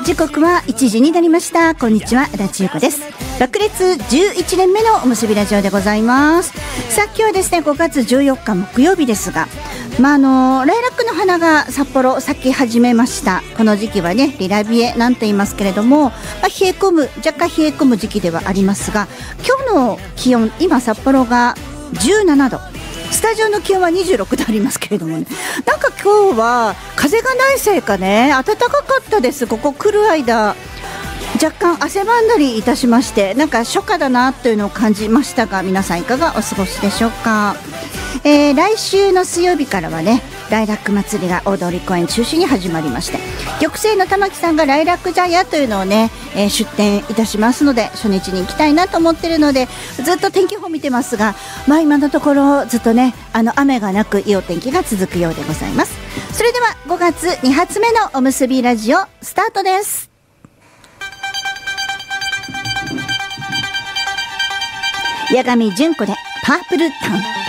時刻は1時になりました。こんにちは、足立優子です。爆裂11年目のおむすびラジオでございます。さあ今日はですね5月14日木曜日ですが、ライラックの花が札幌咲き始めました。この時期はねリラビエなんて言いますけれども、若干冷え込む時期ではありますが、今日の気温今札幌が17度、スタジオの気温は26度ありますけれどもね、なんか今日は風がないせいかね暖かかったです。ここ来る間若干汗ばんだりいたしまして、なんか初夏だなというのを感じましたが、皆さんいかがお過ごしでしょうか。来週の水曜日からはねライラック祭りが大通公園中心に始まりまして、玉星の玉木さんがライラック茶屋というのをね、出店いたしますので、初日に行きたいなと思っているのでずっと天気予報見てますが、今のところずっとね雨がなくいいお天気が続くようでございます。それでは5月2発目のおむすびラジオスタートです。八神純子でパープルタウン。